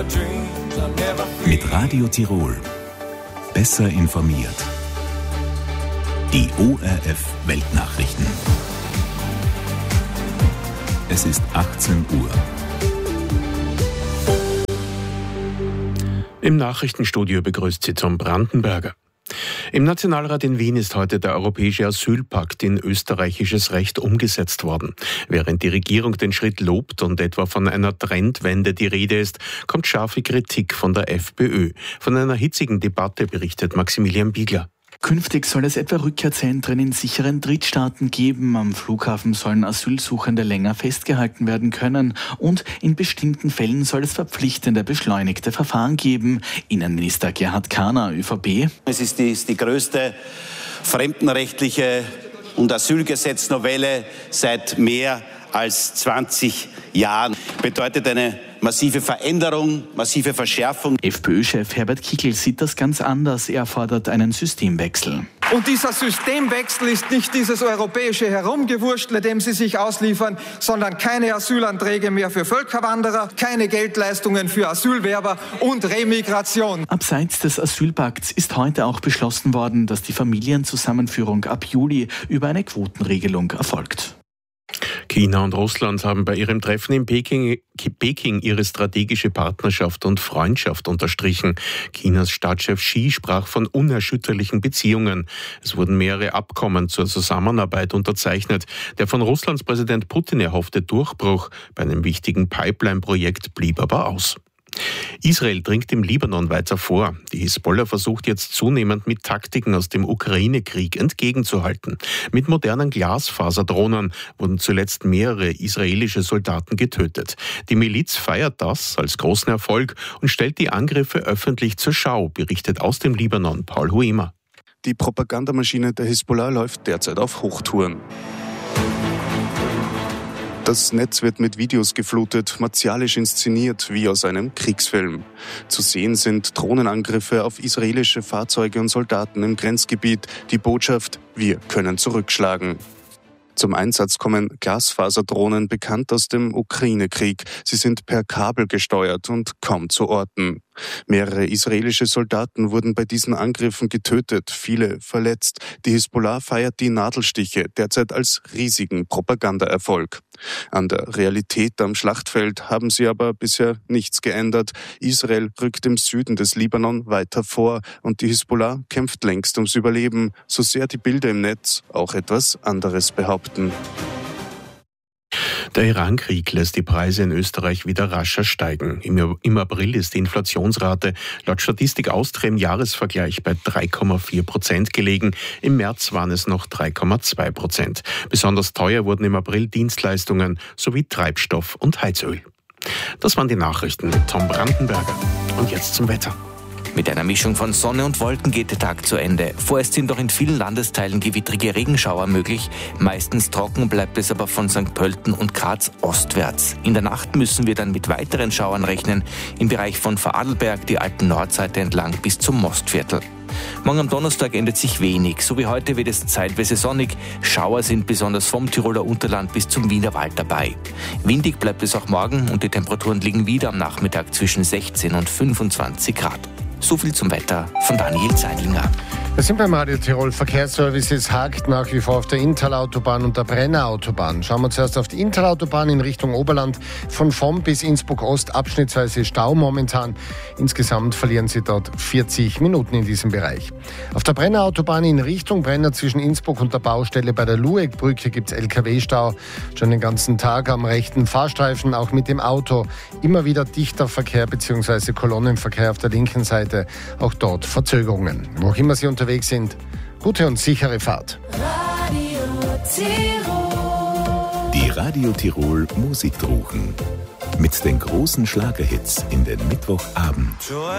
Mit Radio Tirol. Besser informiert. Die ORF Weltnachrichten. Es ist 18 Uhr. Im Nachrichtenstudio begrüßt sie Tom Brandenberger. Im Nationalrat in Wien ist heute der Europäische Asylpakt in österreichisches Recht umgesetzt worden. Während die Regierung den Schritt lobt und etwa von einer Trendwende die Rede ist, kommt scharfe Kritik von der FPÖ. Von einer hitzigen Debatte berichtet Maximilian Biegler. Künftig soll es etwa Rückkehrzentren in sicheren Drittstaaten geben. Am Flughafen sollen Asylsuchende länger festgehalten werden können. Und in bestimmten Fällen soll es verpflichtende beschleunigte Verfahren geben. Innenminister Gerhard Kahner, ÖVP. Es ist die größte fremdenrechtliche und Asylgesetznovelle seit mehr als 20 Jahren. Bedeutet eine massive Veränderung, massive Verschärfung. FPÖ-Chef Herbert Kickl sieht das ganz anders. Er fordert einen Systemwechsel. Und dieser Systemwechsel ist nicht dieses europäische Herumgewurschtle, dem Sie sich ausliefern, sondern keine Asylanträge mehr für Völkerwanderer, keine Geldleistungen für Asylwerber und Remigration. Abseits des Asylpakts ist heute auch beschlossen worden, dass die Familienzusammenführung ab Juli über eine Quotenregelung erfolgt. China und Russland haben bei ihrem Treffen in Peking ihre strategische Partnerschaft und Freundschaft unterstrichen. Chinas Staatschef Xi sprach von unerschütterlichen Beziehungen. Es wurden mehrere Abkommen zur Zusammenarbeit unterzeichnet. Der von Russlands Präsident Putin erhoffte Durchbruch bei einem wichtigen Pipeline-Projekt blieb aber aus. Israel dringt im Libanon weiter vor. Die Hisbollah versucht jetzt zunehmend mit Taktiken aus dem Ukraine-Krieg entgegenzuhalten. Mit modernen Glasfaserdrohnen wurden zuletzt mehrere israelische Soldaten getötet. Die Miliz feiert das als großen Erfolg und stellt die Angriffe öffentlich zur Schau, berichtet aus dem Libanon Paul Huemer. Die Propagandamaschine der Hisbollah läuft derzeit auf Hochtouren. Das Netz wird mit Videos geflutet, martialisch inszeniert wie aus einem Kriegsfilm. Zu sehen sind Drohnenangriffe auf israelische Fahrzeuge und Soldaten im Grenzgebiet. Die Botschaft: Wir können zurückschlagen. Zum Einsatz kommen Glasfaserdrohnen, bekannt aus dem Ukraine-Krieg. Sie sind per Kabel gesteuert und kaum zu orten. Mehrere israelische Soldaten wurden bei diesen Angriffen getötet, viele verletzt. Die Hisbollah feiert die Nadelstiche derzeit als riesigen Propagandaerfolg. An der Realität am Schlachtfeld haben sie aber bisher nichts geändert. Israel rückt im Süden des Libanon weiter vor und die Hisbollah kämpft längst ums Überleben, so sehr die Bilder im Netz auch etwas anderes behaupten. Der Iran-Krieg lässt die Preise in Österreich wieder rascher steigen. Im April ist die Inflationsrate laut Statistik Austria im Jahresvergleich bei 3,4% gelegen. Im März waren es noch 3,2%. Besonders teuer wurden im April Dienstleistungen sowie Treibstoff und Heizöl. Das waren die Nachrichten mit Tom Brandenberger. Und jetzt zum Wetter. Mit einer Mischung von Sonne und Wolken geht der Tag zu Ende. Vorerst sind noch in vielen Landesteilen gewittrige Regenschauer möglich. Meistens trocken bleibt es aber von St. Pölten und Graz ostwärts. In der Nacht müssen wir dann mit weiteren Schauern rechnen. Im Bereich von Vorarlberg die alten Nordseite entlang bis zum Mostviertel. Morgen am Donnerstag ändert sich wenig. So wie heute wird es zeitweise sonnig. Schauer sind besonders vom Tiroler Unterland bis zum Wienerwald dabei. Windig bleibt es auch morgen und die Temperaturen liegen wieder am Nachmittag zwischen 16 und 25 Grad. So viel zum Wetter von Daniel Zeidlinger. Wir sind beim Radio Tirol Verkehrsservice. Es hakt nach wie vor auf der Inntal-Autobahn und der Brenner-Autobahn. Schauen wir zuerst auf die Inntal-Autobahn in Richtung Oberland. Von Vom bis Innsbruck Ost abschnittsweise Stau momentan. Insgesamt verlieren Sie dort 40 Minuten in diesem Bereich. Auf der Brenner-Autobahn in Richtung Brenner zwischen Innsbruck und der Baustelle bei der Lueckbrücke gibt es LKW-Stau. Schon den ganzen Tag am rechten Fahrstreifen, auch mit dem Auto. Immer wieder dichter Verkehr bzw. Kolonnenverkehr auf der linken Seite. Auch dort Verzögerungen. Wo auch immer Sie unterwegs sind, gute und sichere Fahrt. Die Radio Tirol Musikdrogen. Mit den großen Schlagerhits in den Mittwochabend.